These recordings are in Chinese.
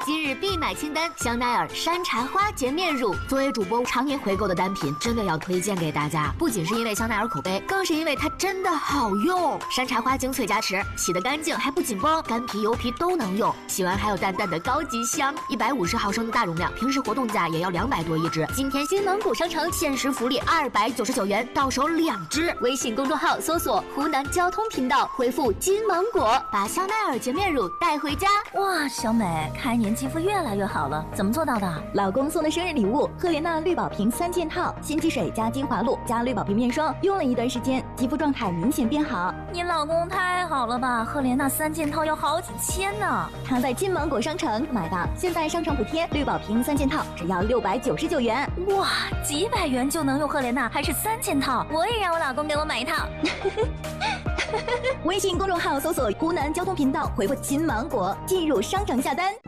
今日必买清单，香奈儿山茶花洁面乳。作为主播常年回购的单品，真的要推荐给大家。不仅是因为香奈儿口碑，更是因为它真的好用。山茶花精粹加持，洗得干净还不紧绷，干皮油皮都能用。洗完还有淡淡的高级香。150毫升的大容量，平时活动价也要200多一支。今天新蒙古商城限时福利299元，到手2支。微信公众号搜索湖南交通频道，回复金芒果，把香奈儿洁面乳带回家。 哇，小美，开年肌肤越来越好了，怎么做到的？ 老公送的生日礼物，赫莲娜绿宝瓶3件套，新肌水加精华露加绿宝瓶面霜，用了一段时间，肌肤状态明显变好。 你老公太好了吧，赫莲娜3件套要好几千呢。 他在金芒果商城买的，现在商城补贴，绿宝瓶3件套只要699元。 哇，几百元就能用赫莲娜，还是3件套，我也让我老公给我买一套。 微信公众号搜索湖南交通频道，回复金芒果进入商城下单。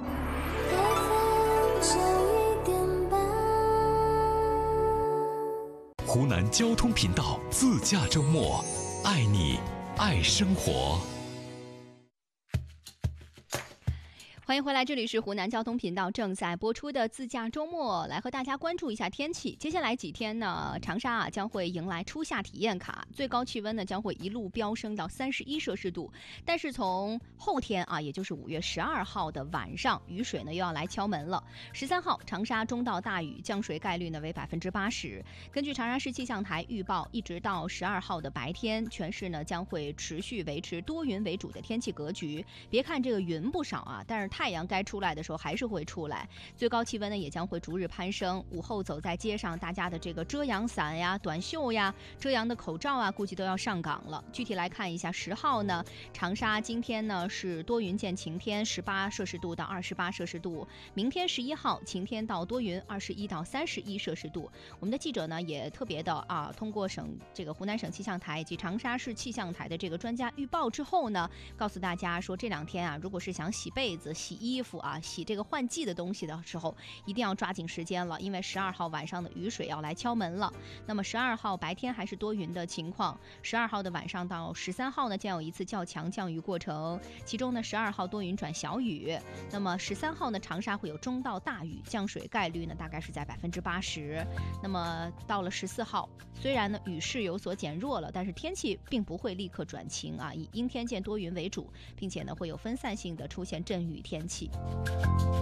湖南交通频道自驾周末，爱你爱生活。 欢迎回来，这里是湖南交通频道正在播出的自驾周末，来和大家关注一下天气。接下来几天呢，长沙将会迎来初夏体验卡，最高气温呢将会一路飙升到31摄氏度。但是从后天也就是5月12号的晚上，雨水呢又要来敲门了。13号，长沙中到大雨，降水概率呢为80%。根据长沙市气象台预报，一直到12号的白天，全市呢将会持续维持多云为主的天气格局。别看这个云不少但是太阳该出来的时候还是会出来，最高气温呢也将会逐日攀升。午后走在街上，大家的这个遮阳伞呀、短袖呀、遮阳的口罩估计都要上岗了。具体来看一下，10号呢，长沙今天呢是多云见晴天，18摄氏度到28摄氏度。明天11号晴天到多云，21到31摄氏度。我们的记者呢也特别的通过这个湖南省气象台以及长沙市气象台的这个专家预报之后呢，告诉大家说这2天如果是想洗被子、洗衣服洗这个换季的东西的时候，一定要抓紧时间了，因为12号晚上的雨水要来敲门了。那么12号白天还是多云的情况，12号的晚上到13号呢将有一次较强降雨过程，其中呢12号多云转小雨，那么13号呢长沙会有中到大雨，降水概率呢大概是在80%。那么到了14号，虽然呢雨势有所减弱了，但是天气并不会立刻转晴以阴天见多云为主，并且呢会有分散性的出现阵雨天气。